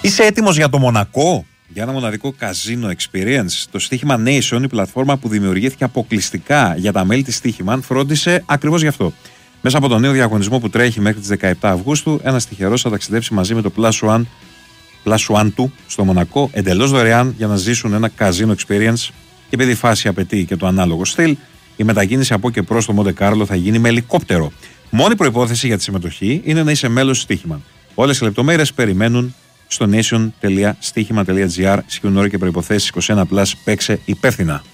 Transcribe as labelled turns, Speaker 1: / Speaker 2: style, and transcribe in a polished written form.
Speaker 1: Είσαι έτοιμος για το Μονακό? Για ένα μοναδικό καζίνο experience. Το Στοίχημα Nation, η πλατφόρμα που δημιουργήθηκε αποκλειστικά για τα μέλη της Στοίχημαν, φρόντισε ακριβώς γι' αυτό. Μέσα από τον νέο διαγωνισμό που τρέχει μέχρι τις 17 Αυγούστου, ένας τυχερός θα ταξιδέψει μαζί με το Plus One του στο Μονακό, εντελώς δωρεάν, για να ζήσουν ένα καζίνο experience. Και επειδή η φάση απαιτεί και το ανάλογο στυλ, η μετακίνηση από και προς το Μοντε Κάρλο θα γίνει με ελικόπτερο. Μόνη προϋπόθεση για τη συμμετοχή είναι να είσαι μέλος Στοίχημαν. Όλες οι λεπτομέρειες περιμένουν στο nation.stihima.gr. Ισχύουν όροι και προϋποθέσεις. 21+, παίξε υπεύθυνα.